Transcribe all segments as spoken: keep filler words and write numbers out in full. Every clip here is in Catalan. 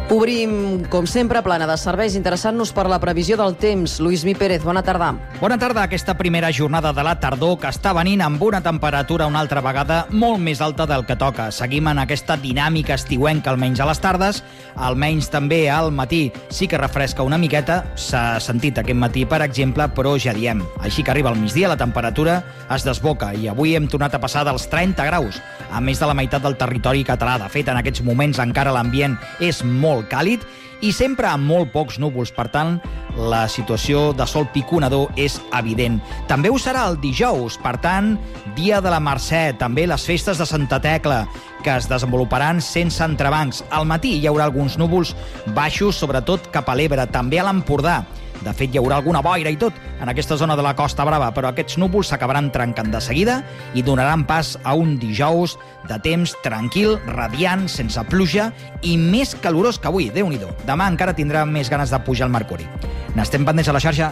Obrim, com sempre, plana de serveis, interessant-nos per la previsió del temps. Lluís Mi Pérez, bona tarda. Bona tarda. Aquesta primera jornada de la tardor que està venint amb una temperatura una altra vegada molt més alta del que toca. Seguim en aquesta dinàmica estiuenca, almenys a les tardes, almenys també al matí. Sí que refresca una miqueta, s'ha sentit aquest matí, per exemple, però ja diem. Així que arriba al migdia, la temperatura es desboca i avui hem tornat a passar dels trenta graus a més de la meitat del territori català. De fet, en aquests moments encara l'ambient és molt càlid i sempre amb molt pocs núvols. Per tant, la situació de sol piconador és evident. També ho serà el dijous, per tant, dia de la Mercè, també les festes de Santa Tecla, que es desenvoluparan sense entrebancs. Al matí hi haurà alguns núvols baixos, sobretot cap a l'Ebre, també a l'Empordà. De fet, hi haurà alguna boira i tot en aquesta zona de la Costa Brava, però aquests núvols s'acabaran trencant de seguida i donaran pas a un dijous de temps tranquil, radiant, sense pluja i més calorós que avui. Déu-n'hi-do. Demà encara tindrà més ganes de pujar el mercuri. N'estem pendents a la xarxa.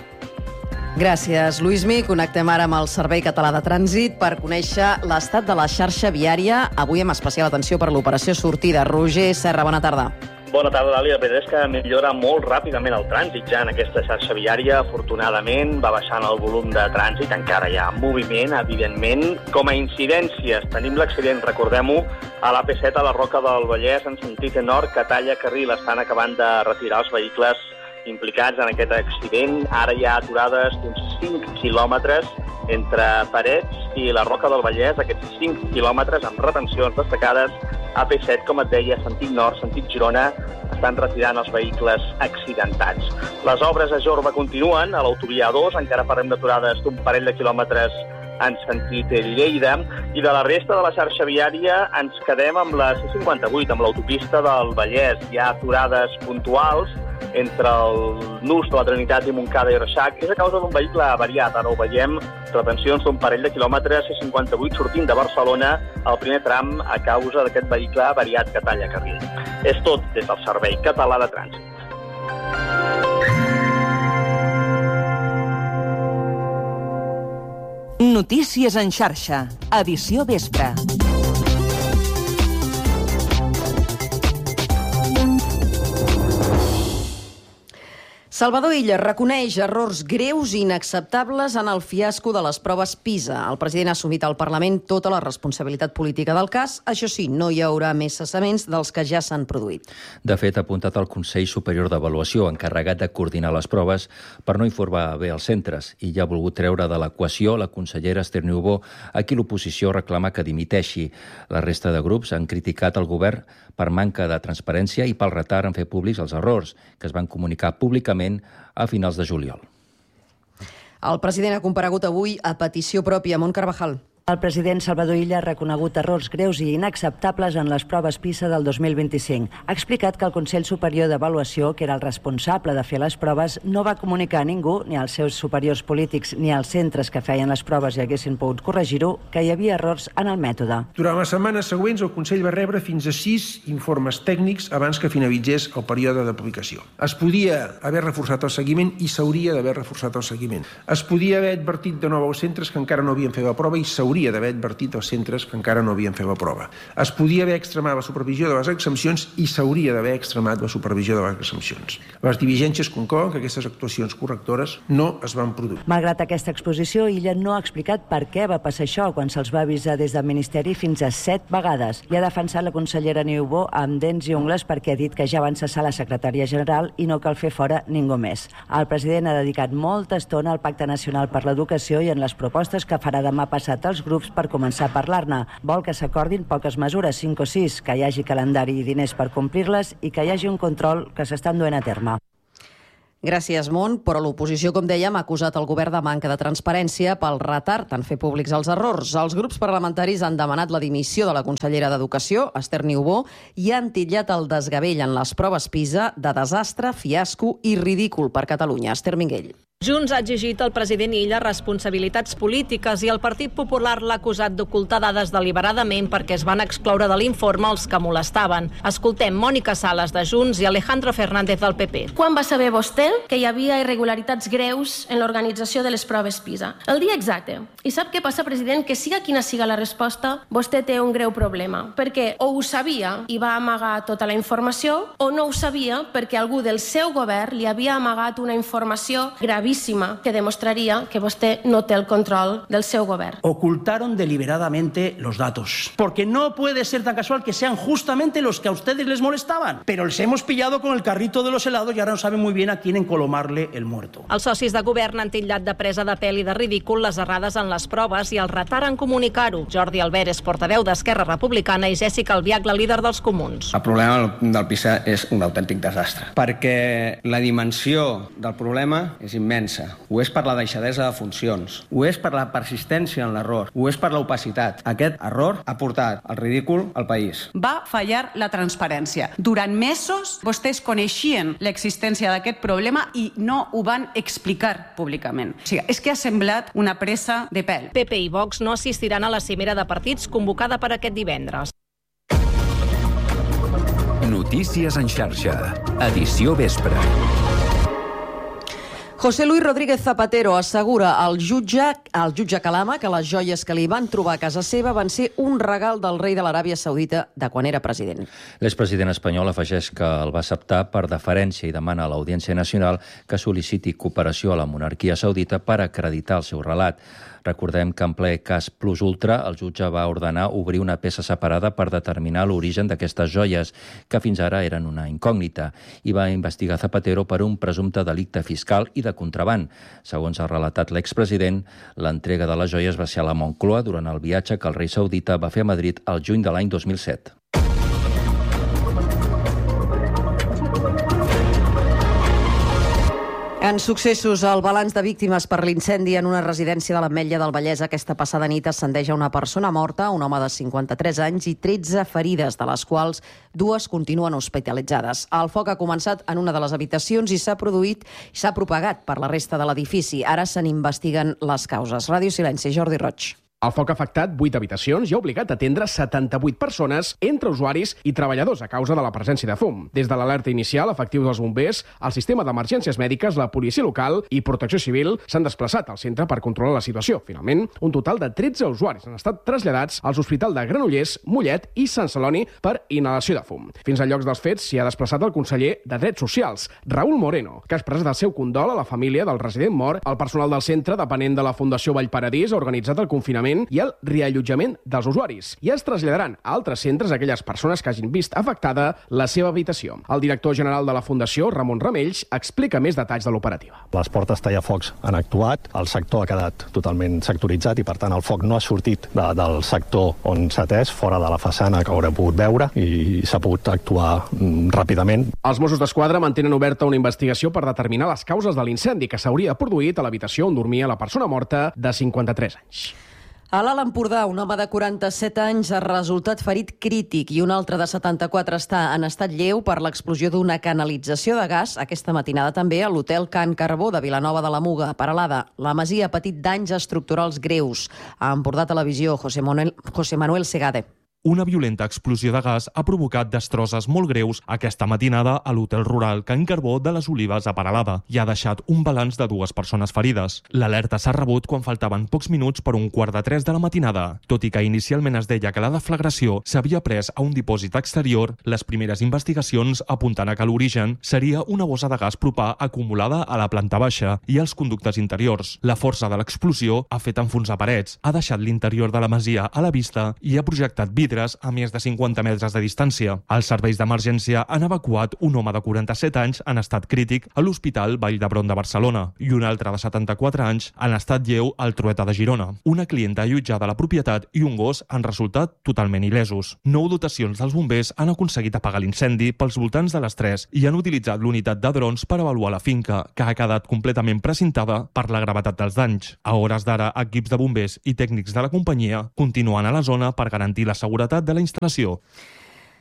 Gràcies, Lluís Mi. Connectem ara amb el Servei Català de Trànsit per conèixer l'estat de la xarxa viària. Avui amb especial atenció per l'operació sortida. Roger Serra, bona tarda. Bona tarda, Dàlia. La veritat és que millora molt ràpidament el trànsit ja en aquesta xarxa viària. Afortunadament va baixant el volum de trànsit, encara hi ha moviment, evidentment. Com a incidències, tenim l'accident, recordem-ho, a l'A P set a la Roca del Vallès, en sentit nord, que talla carril. Estan acabant de retirar els vehicles implicats en aquest accident. Ara hi ha aturades d'uns cinc quilòmetres entre Parets i la Roca del Vallès, aquests cinc quilòmetres amb retencions destacades. A P set, com et deia, sentit nord, sentit Girona, estan retirant els vehicles accidentats. Les obres a Jorba continuen, a l'autovia A dos, encara parlem d'aturades d'un parell de quilòmetres en sentit Lleida, i de la resta de la xarxa viària ens quedem amb la C cinquanta-vuit, amb l'autopista del Vallès. Hi ha aturades puntuals entre el nus de la Trinitat i Montcada i Reixac. És a causa d'un vehicle avariat. Ara ho veiem, retencions d'un parell de quilòmetres, C cinquanta-vuit sortint de Barcelona, al primer tram a causa d'aquest vehicle avariat que talla carril. És tot des del Servei Català de Trànsit. Notícies en xarxa, edició vespre. Salvador Illa reconeix errors greus i inacceptables en el fiasco de les proves PISA. El president ha assumit al Parlament tota la responsabilitat política del cas. Això sí, no hi haurà més cessaments dels que ja s'han produït. De fet, ha apuntat al Consell Superior d'Avaluació, encarregat de coordinar les proves per no informar bé els centres, i ja ha volgut treure de l'equació la consellera Esther Niubó, a qui l'oposició reclama que dimiteixi. La resta de grups han criticat el govern per manca de transparència i pel retard en fer públics els errors, que es van comunicar públicament a finals de juliol. El president ha comparegut avui a petició pròpia. Mont Carvajal. El president Salvador Illa ha reconegut errors greus i inacceptables en les proves PISA del dos mil vint-i-cinc. Ha explicat que el Consell Superior d'Avaluació, que era el responsable de fer les proves, no va comunicar a ningú, ni als seus superiors polítics ni als centres que feien les proves i haguessin pogut corregir-ho, que hi havia errors en el mètode. Durant les setmanes següents, el Consell va rebre fins a sis informes tècnics abans que finalitzés el període d'aplicació. Es podia haver reforçat el seguiment i s'hauria d'haver reforçat el seguiment. Es podia haver advertit de nou als centres que encara no havien fet la prova i s'hauria hauria d'haver advertit als centres que encara no havien fet la prova. Es podia haver extremat la supervisió de les exempcions i s'hauria d'haver extremat la supervisió de les exempcions. Les diligències conclouen que aquestes actuacions correctores no es van produir. Malgrat aquesta exposició, Illa no ha explicat per què va passar això quan se'ls va avisar des del Ministeri fins a set vegades. I ha defensat la consellera Niubó amb dents i ungles perquè ha dit que ja van cessar la secretària general i no cal fer fora ningú més. El president ha dedicat molta estona al Pacte Nacional per l'Educació i en les propostes que farà demà passat als grups per començar a parlar-ne. Vol que s'acordin poques mesures, cinc o sis, que hi hagi calendari i diners per complir-les i que hi hagi un control que s'estan duent a terme. Gràcies, Mont, però l'oposició, com dèiem, ha acusat el govern de manca de transparència pel retard en fer públics els errors. Els grups parlamentaris han demanat la dimissió de la consellera d'Educació, Esther Niubó, i han titllat el desgavell en les proves PISA de desastre, fiasco i ridícul per Catalunya. Esther Minguell. Junts ha exigit al president Illa responsabilitats polítiques i el Partit Popular l'ha acusat d'ocultar dades deliberadament perquè es van excloure de l'informe els que molestaven. Escoltem Mònica Sales de Junts i Alejandro Fernández del P P. Quan va saber vostè que hi havia irregularitats greus en l'organització de les proves PISA? El dia exacte. I sap què passa, president? Que siga quina siga la resposta, vostè té un greu problema. Perquè o ho sabia i va amagar tota la informació, o no ho sabia perquè algú del seu govern li havia amagat una informació gravíssima que demostraría que usted no tiene el control del seu govern. Ocultaron deliberadamente los datos, porque no puede ser tan casual que sean justamente los que a ustedes les molestaban. Pero les hemos pillado con el carrito de los helados y ahora no saben muy bien a quién encolomarle el muerto. Els socis de govern han titllat de presa de pèl i de ridícul les errades en les proves i el retard en comunicar-ho. Jordi Albert és portaveu d'Esquerra Republicana i Jessica Albiach, la líder dels Comuns. El problema del PISA és un autèntic desastre, perquè la dimensió del problema és immensa. Ho és per la deixadesa de funcions, ho és per la persistència en l'error, ho és per l'opacitat. Aquest error ha portat al ridícul al país. Va fallar la transparència. Durant mesos vostès coneixien l'existència d'aquest problema i no ho van explicar públicament. O sigui, és que ha semblat una presa de pèl. P P i Vox no assistiran a la cimera de partits convocada per aquest divendres. Notícies en xarxa. Edició vespre. José Luis Rodríguez Zapatero assegura al jutge, al jutge Calama que les joies que li van trobar a casa seva van ser un regal del rei de l'Aràbia Saudita de quan era president. L'expresident espanyol afegeix que el va acceptar per deferència i demana a l'Audiència Nacional que sol·liciti cooperació a la monarquia saudita per acreditar el seu relat. Recordem que en ple cas Plus Ultra, el jutge va ordenar obrir una peça separada per determinar l'origen d'aquestes joies, que fins ara eren una incògnita, i va investigar Zapatero per un presumpte delicte fiscal i de contraban. Segons ha relatat l'expresident, l'entrega de les joies va ser a la Moncloa durant el viatge que el rei saudita va fer a Madrid el juny de l'any dos mil set. En successos, el balanç de víctimes per l'incendi en una residència de l'Ametlla del Vallès aquesta passada nit ascendeix a una persona morta, un home de cinquanta-tres anys, i tretze ferides, de les quals dues continuen hospitalitzades. El foc ha començat en una de les habitacions i s'ha produït i s'ha propagat per la resta de l'edifici. Ara se n'investiguen les causes. Ràdio Silenci, Jordi Roig. El foc ha afectat vuit habitacions i ha obligat a atendre setanta-vuit persones, entre usuaris i treballadors, a causa de la presència de fum. Des de l'alerta inicial, efectius dels bombers, el sistema d'emergències mèdiques, la policia local i protecció civil s'han desplaçat al centre per controlar la situació. Finalment, un total de tretze usuaris han estat traslladats als hospitals de Granollers, Mollet i Sant Celoni per inhalació de fum. Fins als llocs dels fets s'hi ha desplaçat el conseller de Drets Socials, Raúl Moreno, que ha expressat el seu condol a la família del resident mort. El personal del centre, depenent de la Fundació Vallparadís, ha organitzat el confinament i el reallotjament dels usuaris. I es traslladaran a altres centres aquelles persones que hagin vist afectada la seva habitació. El director general de la Fundació, Ramon Ramells, explica més detalls de l'operativa. Les portes tallafocs han actuat, el sector ha quedat totalment sectoritzat i, per tant, el foc no ha sortit de, del sector on s'ha atès, fora de la façana que haurem pogut veure, i s'ha pogut actuar mm, ràpidament. Els Mossos d'Esquadra mantenen oberta una investigació per determinar les causes de l'incendi que s'hauria produït a l'habitació on dormia la persona morta de cinquanta-tres anys. A l'Alt Empordà, un home de quaranta-set anys ha resultat ferit crític i un altre de setanta-quatre està en estat lleu per l'explosió d'una canalització de gas aquesta matinada també a l'hotel Can Carbó de Vilanova de la Muga, a Peralada. La masia ha patit danys estructurals greus. A Empordà Televisió, José Manuel, José Manuel Segade. Una violenta explosió de gas ha provocat destrosses molt greus aquesta matinada a l'hotel rural Can Carbó de les Olives a Peralada i ha deixat un balanç de dues persones ferides. L'alerta s'ha rebut quan faltaven pocs minuts per un quart de tres de la matinada. Tot i que inicialment es deia que la deflagració s'havia pres a un dipòsit exterior, les primeres investigacions apunten a que l'origen seria una bossa de gas propà acumulada a la planta baixa i als conductes interiors. La força de l'explosió ha fet enfonsar parets, ha deixat l'interior de la masia a la vista i ha projectat vidre a més de cinquanta metres de distància. Els serveis d'emergència han evacuat un home de quaranta-set anys en estat crític a l'Hospital Vall d'Hebron de Barcelona i un altre de setanta-quatre anys en estat lleu al Trueta de Girona. Una clienta allotjada a la propietat i un gos han resultat totalment il·lesos. Nou dotacions dels bombers han aconseguit apagar l'incendi pels voltants de les tres i han utilitzat l'unitat de drons per avaluar la finca, que ha quedat completament precintada per la gravetat dels danys. A hores d'ara, equips de bombers i tècnics de la companyia continuen a la zona per garantir la seguretat de la instal·lació.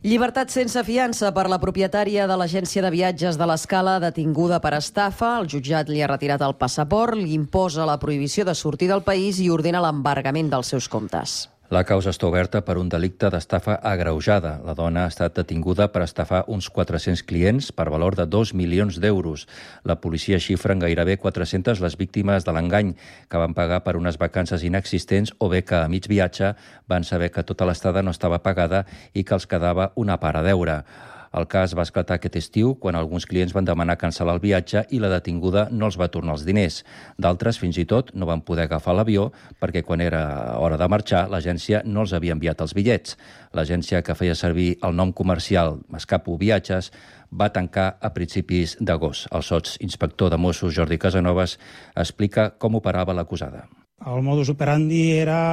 Llibertat sense fiança per la propietària de l'agència de viatges de l'Escala detinguda per estafa. El jutjat li ha retirat el passaport, li imposa la prohibició de sortir del país i ordena l'embargament dels seus comptes. La causa està oberta per un delicte d'estafa agreujada. La dona ha estat detinguda per estafar uns quatre-cents clients per valor de dos milions d'euros. La policia xifra en gairebé quatre-centes les víctimes de l'engany, que van pagar per unes vacances inexistents o bé que a mig viatge van saber que tota l'estada no estava pagada i que els quedava una part a deure. El cas va esclatar aquest estiu quan alguns clients van demanar cancel·lar el viatge i la detinguda no els va tornar els diners. D'altres, fins i tot, no van poder agafar l'avió perquè quan era hora de marxar l'agència no els havia enviat els bitllets. L'agència, que feia servir el nom comercial Escapo Viatges, va tancar a principis d'agost. El sotsinspector de Mossos, Jordi Casanovas, explica com operava l'acusada. El modus operandi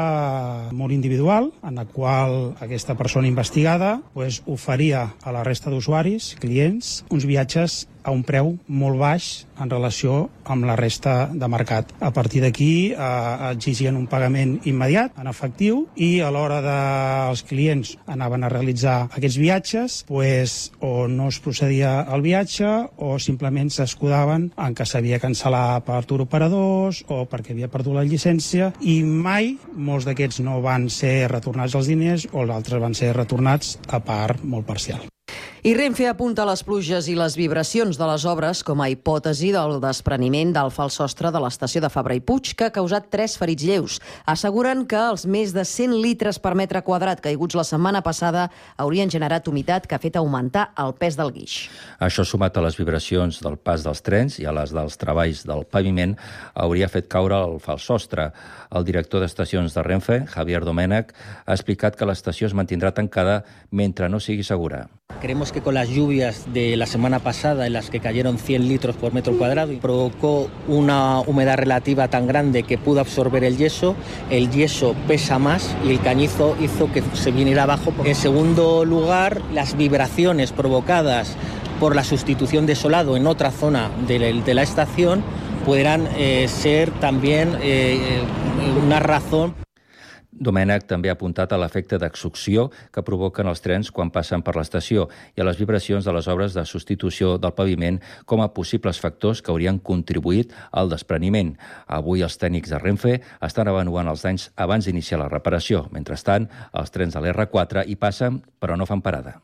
era molt individual, en el qual aquesta persona investigada pues, oferia a la resta d'usuaris, clients, uns viatges a un preu molt baix en relació amb la resta de mercat. A partir d'aquí eh, exigien un pagament immediat, en efectiu, i a l'hora dels clients anaven a realitzar aquests viatges, pues, o no es procedia al viatge o simplement s'escudaven en que s'havia cancel·lat per turoperadors o perquè havia perdut la llicència, i mai molts d'aquests no van ser retornats els diners o els altres van ser retornats a part molt parcial. I Renfe apunta les pluges i les vibracions de les obres com a hipòtesi del despreniment del fals sostre de l'estació de Fabra i Puig, que ha causat tres ferits lleus. Asseguren que els més de cent litres per metre quadrat caiguts la setmana passada haurien generat humitat que ha fet augmentar el pes del guix. Això, sumat a les vibracions del pas dels trens i a les dels treballs del paviment, hauria fet caure el fals sostre. El director d'estacions de Renfe, Javier Domènech, ha explicat que l'estació es mantindrà tancada mentre no sigui segura. Creemos que con las lluvias de la semana pasada, en las que cayeron cien litros por metro cuadrado, provocó una humedad relativa tan grande que pudo absorber el yeso. El yeso pesa más y el cañizo hizo que se viniera abajo. En segundo lugar, las vibraciones provocadas por la sustitución de solado en otra zona de la, de la estación podrán eh, ser también eh, una razón. Domènech també ha apuntat a l'efecte d'exsucció que provoquen els trens quan passen per l'estació i a les vibracions de les obres de substitució del paviment com a possibles factors que haurien contribuït al despreniment. Avui els tècnics de Renfe estan avaluant els danys abans d'iniciar la reparació. Mentrestant, els trens de l'erre quatre hi passen, però no fan parada.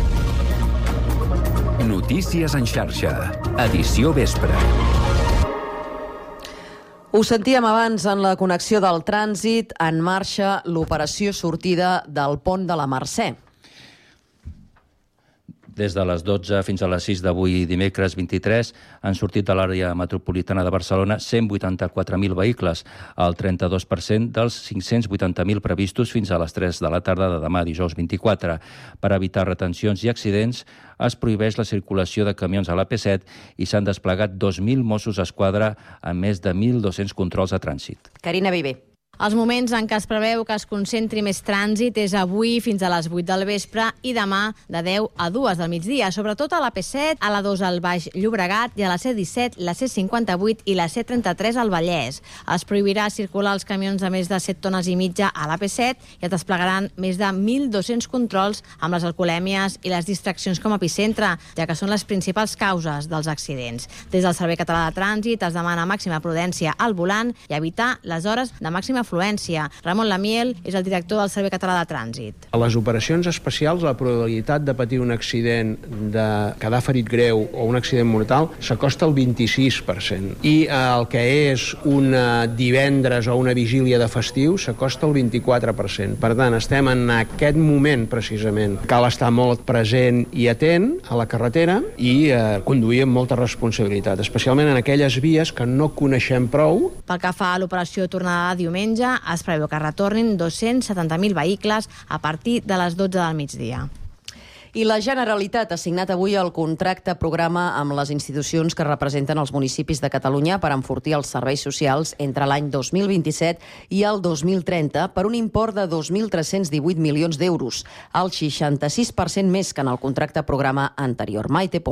Notícies en xarxa. Edició vespre. Ho sentíem abans en la connexió del trànsit, en marxa l'operació sortida del pont de la Mercè. Des de les dotze fins a les sis d'avui, dimecres vint-i-tres, han sortit de l'àrea metropolitana de Barcelona cent vuitanta-quatre mil vehicles, el trenta-dos per cent dels cinc-cents vuitanta mil previstos fins a les tres de la tarda de demà, dijous vint-i-quatre. Per evitar retencions i accidents, es prohibeix la circulació de camions a l'A P set i s'han desplegat dos mil Mossos d'Esquadra amb més de mil dos-cents controls de trànsit. Carina Viver. Els moments en què es preveu que es concentri més trànsit és avui fins a les vuit del vespre i demà de deu a dues del migdia, sobretot a l'A P set, a l'A dos al Baix Llobregat i a la C disset, la C cinquanta-vuit i la C trenta-tres al Vallès. Es prohibirà circular els camions de més de set tones i mitja a l'A P set i es desplegaran més de mil dos-cents controls amb les alcoholèmies i les distraccions com a epicentre, ja que són les principals causes dels accidents. Des del Servei Català de Trànsit es demana màxima prudència al volant i evitar les hores de màxima afluència. Ramon Lamiel és el director del Servei Català de Trànsit. A les operacions especials, la probabilitat de patir un accident, de quedar ferit greu o un accident mortal s'acosta al vint-i-sis per cent. I el que és un divendres o una vigília de festiu s'acosta al vint-i-quatre per cent. Per tant, estem en aquest moment precisament. Cal estar molt present i atent a la carretera i eh, conduir amb molta responsabilitat, especialment en aquelles vies que no coneixem prou. Pel que fa a l'operació tornada de diumenge, es preveu que retornin dos-cents setanta mil vehicles a partir de les dotze del migdia. I la Generalitat ha signat avui el contracte programa amb les institucions que representen els municipis de Catalunya per enfortir els serveis socials entre l'any dos mil vint-i-set i el dos mil trenta per un import de dos mil tres-cents divuit milions d'euros, el seixanta-sis per cent més que en el contracte programa anterior. Maite Polo.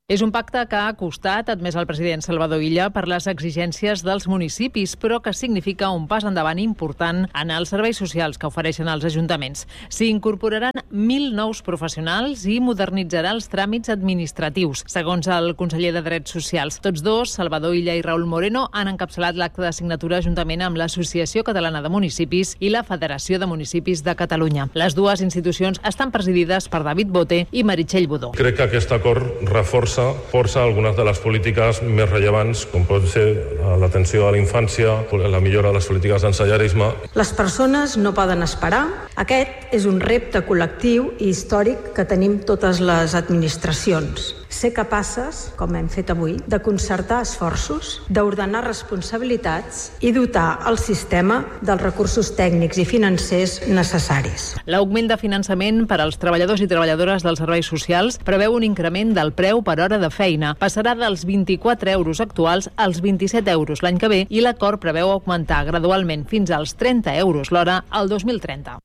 És un pacte que ha costat, admès el president Salvador Illa, per les exigències dels municipis, però que significa un pas endavant important en els serveis socials que ofereixen els ajuntaments. S'hi incorporaran mil nous professionals i modernitzarà els tràmits administratius, segons el conseller de Drets Socials. Tots dos, Salvador Illa i Raúl Moreno, han encapçalat l'acte de signatura juntament amb l'Associació Catalana de Municipis i la Federació de Municipis de Catalunya. Les dues institucions estan presidides per David Bote i Meritxell Budó. Crec que aquest acord reforça força algunes de les polítiques més rellevants, com pot ser l'atenció a la infància, la millora de les polítiques d'ensenyarisme. Les persones no poden esperar. Aquest és un repte col·lectiu i històric que tenim totes les administracions. Ser capaces, com hem fet avui, de concertar esforços, d'ordenar responsabilitats i dotar el sistema dels recursos tècnics i financers necessaris. L'augment de finançament per als treballadors i treballadores dels serveis socials preveu un increment del preu per hora de feina. Passarà dels vint-i-quatre euros actuals als vint-i-set euros l'any que ve i l'acord preveu augmentar gradualment fins als trenta euros l'hora al dos mil trenta.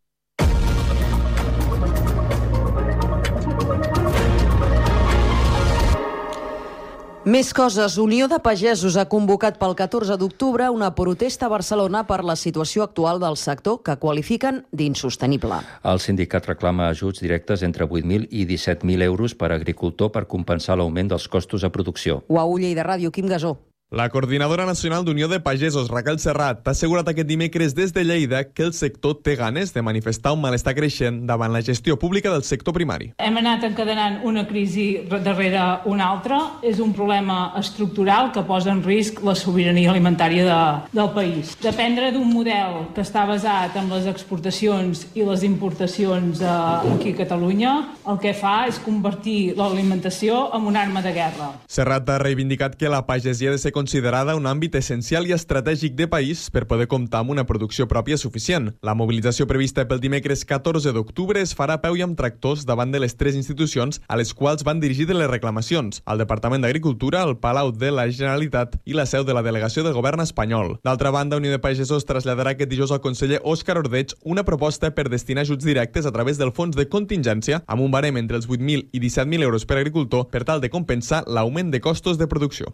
Més coses. Unió de Pagesos ha convocat pel catorze d'octubre una protesta a Barcelona per la situació actual del sector que qualifiquen d'insostenible. El sindicat reclama ajuts directes entre vuit mil i disset mil euros per agricultor per compensar l'augment dels costos de producció. Uau, Lleida Ràdio, Quim Gasó. La coordinadora nacional d'Unió de Pagesos, Raquel Serrat, ha assegurat aquest dimecres des de Lleida que el sector té ganes de manifestar un malestar creixent davant la gestió pública del sector primari. Hem anat encadenant una crisi darrere una altra. És un problema estructural que posa en risc la sobirania alimentària de, del país. Dependre d'un model que està basat en les exportacions i les importacions eh, aquí a Catalunya, el que fa és convertir l'alimentació en una arma de guerra. Serrat ha reivindicat que la pagesia ha de ser considerada un àmbit essencial i estratègic de país per poder comptar amb una producció pròpia suficient. La mobilització prevista pel dimecres catorze d'octubre es farà a peu i amb tractors davant de les tres institucions a les quals van dirigir les reclamacions, el Departament d'Agricultura, el Palau de la Generalitat i la seu de la delegació del govern espanyol. D'altra banda, Unió de Pagesos traslladarà aquest dijous al conseller Òscar Ordeig una proposta per destinar ajuts directes a través del fons de contingència amb un barem entre els vuit mil i disset mil euros per agricultor per tal de compensar l'augment de costos de producció.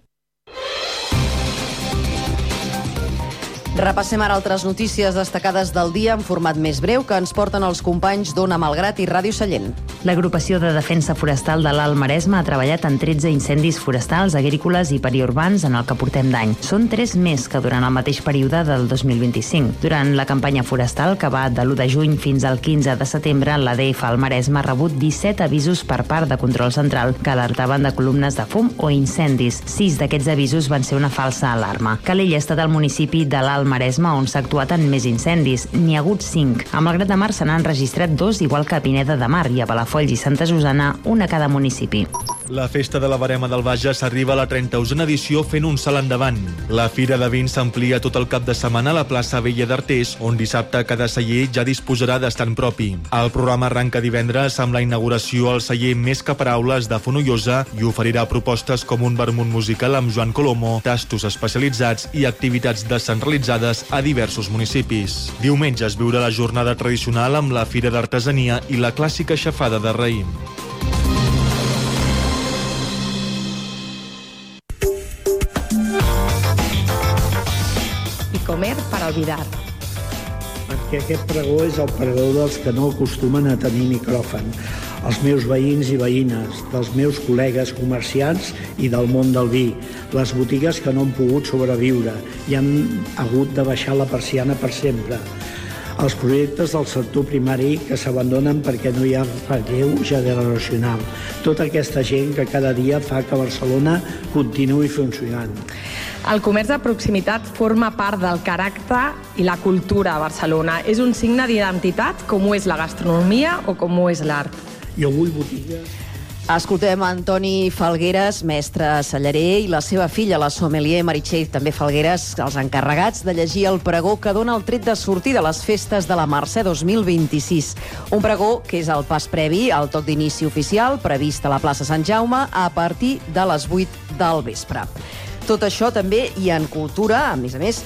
Repassem ara altres notícies destacades del dia en format més breu que ens porten els companys d'Ona Malgrat i Ràdio Sallent. L'Agrupació de Defensa Forestal de l'Alt Maresme ha treballat en tretze incendis forestals, agrícoles i periurbans en el que portem d'any. Són tres més que durant el mateix període del dos mil vint-i-cinc. Durant la campanya forestal, que va de l'u de juny fins al quinze de setembre, l'A D F al Maresme ha rebut disset avisos per part de Control Central que alertaven de columnes de fum o incendis. Sis d'aquests avisos van ser una falsa alarma. Calella ha estat el municipi de l'Alt Maresme on s'ha actuat en més incendis. N'hi ha hagut cinc. A Malgrat de Mar se n'han registrat dos, igual que a Pineda de Mar, i a Palafolls i Santa Susana, una a cada municipi. La Festa de la Verema del Bages arriba a la trenta-usena edició fent un salt endavant. La Fira de Vins s'amplia tot el cap de setmana a la plaça Vella d'Artés, on dissabte cada celler ja disposarà d'estand propi. El programa arranca divendres amb la inauguració al celler Més que Paraules de Fonollosa i oferirà propostes com un vermut musical amb Joan Colomo, tastos especialitzats i activitats descentralitzades a diversos municipis. Diumenge es viurà la jornada tradicional amb la Fira d'Artesania i la clàssica xafada de raïm. I comer para olvidar. Perquè aquest pregó és el pregó dels que no acostumen a tenir micròfon, els meus veïns i veïnes, dels meus col·legues comerciants i del món del vi, les botigues que no han pogut sobreviure i han hagut de baixar la persiana per sempre, els projectes del sector primari que s'abandonen perquè no hi ha relleu generacional, tota aquesta gent que cada dia fa que Barcelona continuï funcionant. El comerç de proximitat forma part del caràcter i la cultura a Barcelona. És un signe d'identitat com ho és la gastronomia o com ho és l'art. Jo vull botigues. Escoltem Antoni Falgueres, mestre cellarer, i la seva filla, la sommelier Meritxell també Falgueres, els encarregats de llegir el pregó que dona el tret de sortir de les festes de la Mercè dos mil vint-i-sis. Un pregó que és el pas previ al toc d'inici oficial, previst a la plaça Sant Jaume a partir de les vuit del vespre. Tot això també i en cultura, a més a més,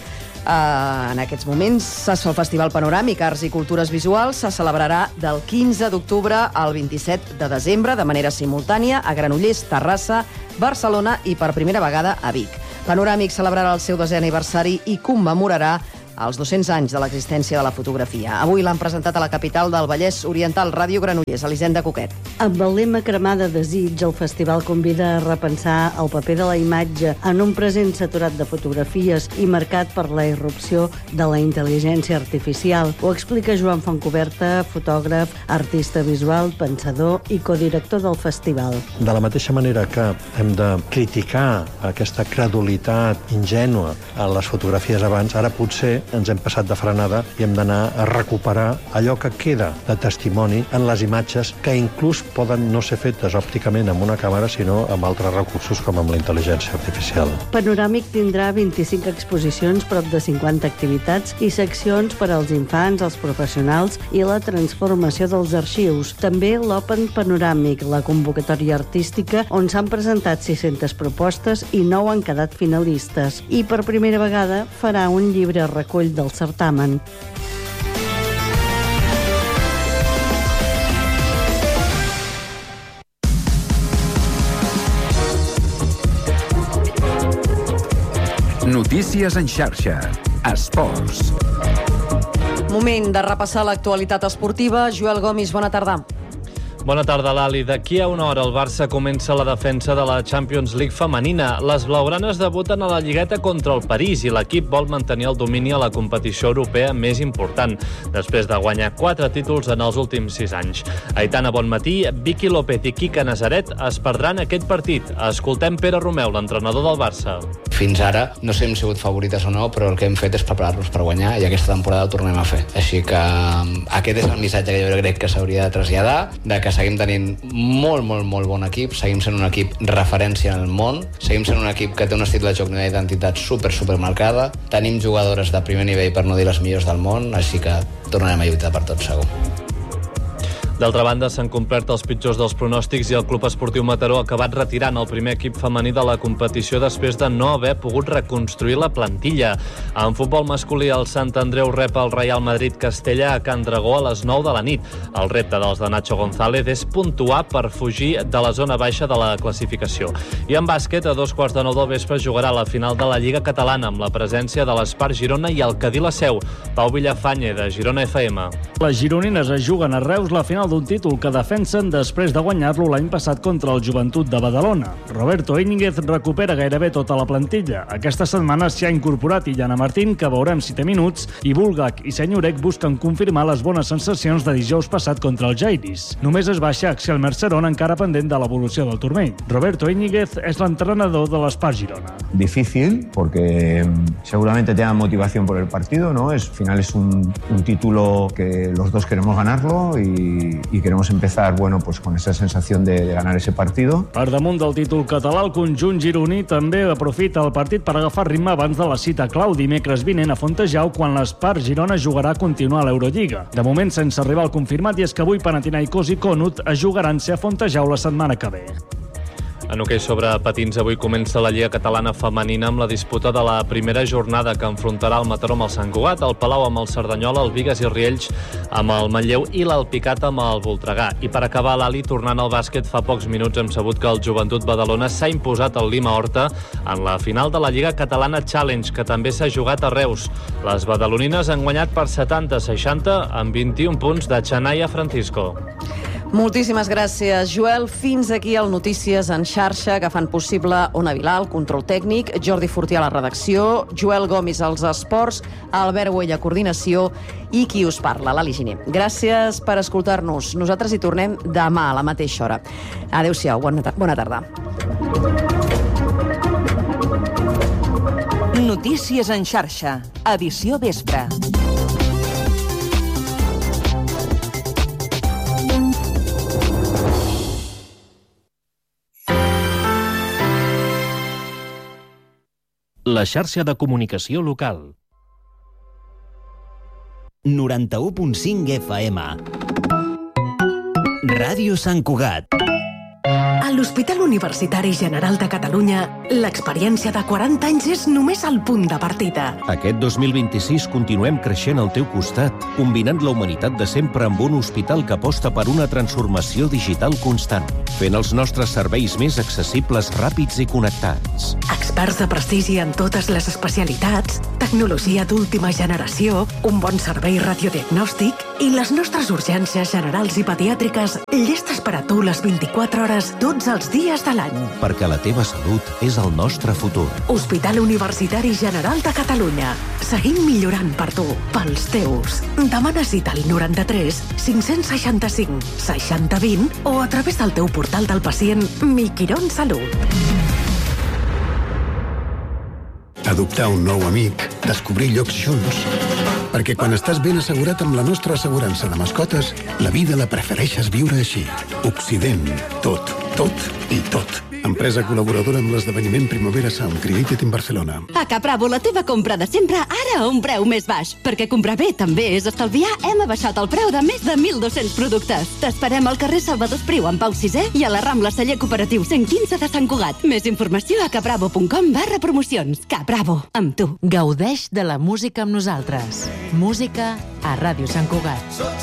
Uh, en aquests moments el Festival Panoràmic Arts i Cultures Visuals se celebrarà del quinze d'octubre al vint-i-set de desembre de manera simultània a Granollers, Terrassa, Barcelona i per primera vegada a Vic. Panoràmic celebrarà el seu desè aniversari i commemorarà els dos-cents anys de l'existència de la fotografia. Avui l'han presentat a la capital del Vallès Oriental, Ràdio Granollers, Elisenda Coquet. Amb el lema Cremar de desig, el festival convida a repensar el paper de la imatge en un present saturat de fotografies i marcat per la irrupció de la intel·ligència artificial. Ho explica Joan Fontcoberta, fotògraf, artista visual, pensador i codirector del festival. De la mateixa manera que hem de criticar aquesta credulitat ingènua a les fotografies abans, ara potser ens hem passat de frenada i hem d'anar a recuperar allò que queda de testimoni en les imatges que inclús poden no ser fetes òpticament amb una càmera, sinó amb altres recursos com amb la intel·ligència artificial. Panoràmic tindrà vint-i-cinc exposicions, prop de cinquanta activitats i seccions per als infants, els professionals i la transformació dels arxius. També l'Open Panoràmic, la convocatòria artística on s'han presentat sis-centes propostes i nou han quedat finalistes. I per primera vegada farà un llibre recull del certamen. Notícies en xarxa. Esports. Moment de repassar l'actualitat esportiva. Joel Gomis, bona tarda. Bona tarda, Lali. D'aquí a una hora el Barça comença la defensa de la Champions League femenina. Les blaugranes debuten a la Lligueta contra el París i l'equip vol mantenir el domini a la competició europea més important, després de guanyar quatre títols en els últims sis anys. Aitana Bonmatí, Vicky López i Quique Nazaret es perdran aquest partit. Escoltem Pere Romeu, l'entrenador del Barça. Fins ara no sé si hem sigut favorites o no, però el que hem fet és preparar-nos per guanyar i aquesta temporada ho tornem a fer. Així que aquest és el missatge que jo crec que s'hauria de traslladar, de que seguim tenint molt, molt, molt bon equip, seguim sent un equip referència en el món, seguim sent un equip que té un estil de joc i una identitat super, super marcada, tenim jugadores de primer nivell, per no dir les millors del món, així que tornarem a lluitar per tot segur. D'altra banda, s'han complert els pitjors dels pronòstics i el Club Esportiu Mataró ha acabat retirant el primer equip femení de la competició després de no haver pogut reconstruir la plantilla. En futbol masculí, el Sant Andreu rep el Real Madrid Castella a Can Dragó a les nou de la nit. El repte dels de Nacho González és puntuar per fugir de la zona baixa de la classificació. I en bàsquet, a dos quarts de nou del vespre, jugarà la final de la Lliga Catalana amb la presència de l'Espart Girona i el Cadí la Seu. Pau Villafanye, de Girona F M. Les gironines es juguen a Reus la final d'un títol que defensen després de guanyar-lo l'any passat contra el Joventut de Badalona. Roberto Íñiguez recupera gairebé tota la plantilla. Aquesta setmana s'hi ha incorporat Illana Martín, que veurem si té minuts, i Bulgak i Senyorek busquen confirmar les bones sensacions de dijous passat contra el Jairis. Només es baixa Axel Mercerón, encara pendent de l'evolució del turmell. Roberto Íñiguez és l'entrenador de l'Espart Girona. Difícil, porque seguramente tengan motivación por el partido, ¿no? Es, al final es un, un título que los dos queremos ganarlo y y queremos empezar, bueno, pues con esa sensación de, de ganar ese partido. Per damunt del títol català, el conjunt gironí també aprofita el partit per agafar ritme abans de la cita clau dimecres vinent a Fontejau, quan l'Espart Girona jugarà a continuar a l'Eurolliga. De moment sense arribar al confirmat, i és que avui Panathinaikos i Konut es jugaran-se a Fontejau la setmana que ve. En hoquei sobre patins, avui comença la Lliga Catalana Femenina amb la disputa de la primera jornada, que enfrontarà el Mataró amb el Sant Cugat, el Palau amb el Cerdanyola, el Bigues i Riells amb el Manlleu i l'Alpicat amb el Voltregà. I per acabar, l'Ali, tornant al bàsquet, fa pocs minuts hem sabut que el Joventut Badalona s'ha imposat al Lima Horta en la final de la Lliga Catalana Challenge, que també s'ha jugat a Reus. Les badalonines han guanyat per setanta a seixanta amb vint-i-un punts de Xanaya Francisco. Moltíssimes gràcies, Joel. Fins aquí el Notícies en xarxa, que fan possible Ona Vilà, el control tècnic, Jordi Fortià a la redacció, Joel Gomis als esports, Albert Güell a coordinació i qui us parla, l'Ali Giner. Gràcies per escoltar-nos. Nosaltres hi tornem demà a la mateixa hora. Adéu-siau, bona, bona tarda. Notícies en xarxa, edició vespre. La xarxa de comunicació local. noranta-u punt cinc F M. Ràdio Sant Cugat. A l'Hospital Universitari General de Catalunya, l'experiència de quaranta anys és només el punt de partida. Aquest dos mil vint-i-sis continuem creixent al teu costat, combinant la humanitat de sempre amb un hospital que aposta per una transformació digital constant, fent els nostres serveis més accessibles, ràpids i connectats. Experts de prestigi en totes les especialitats, tecnologia d'última generació, un bon servei radiodiagnòstic i les nostres urgències generals i pediàtriques llestes per a tu les vint-i-quatre hores tots els dies de l'any. Perquè la teva salut és el nostre futur. Hospital Universitari General de Catalunya. Seguim millorant per tu, pels teus. Demana cita al noranta-tres cinc-cents seixanta-cinc seixanta vint o a través del teu portal del pacient Mi Quirón Salut. Adoptar un nou amic, descobrir llocs junts. Perquè quan estàs ben assegurat amb la nostra assegurança de mascotes, la vida la prefereixes viure així. Occident. Tot, tot i tot. Empresa col·laboradora amb l'esdeveniment Primavera Sound, Created in Barcelona. A Capravo, la teva compra de sempre, ara a un preu més baix. Perquè comprar bé també és estalviar, hem abaixat el preu de més de mil dos-cents productes. T'esperem al carrer Salvador Espriu, en Pau sisè, i a la Rambla Celler Cooperatiu cent quinze de Sant Cugat. Més informació a capravo punt com barra promocions. Capravo, amb tu. Gaudeix de la música amb nosaltres. Música a Ràdio Sant Cugat.